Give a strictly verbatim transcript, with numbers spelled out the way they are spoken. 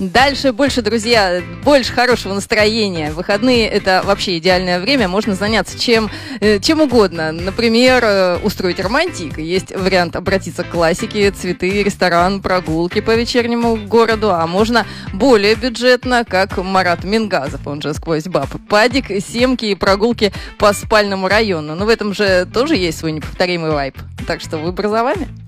Дальше больше, друзья, больше хорошего настроения. Выходные – это вообще идеальное время. Можно заняться чем, чем угодно. Например, устроить романтик. Есть вариант обратиться к классике: цветы, ресторан, прогулки по вечернему городу. А можно более бюджетно, как Марат Мингазов, он же «Сквозь баб». Падик, семки и прогулки по спальному району. Но в этом же тоже есть свой неповторимый вайб. Так что выбор за вами.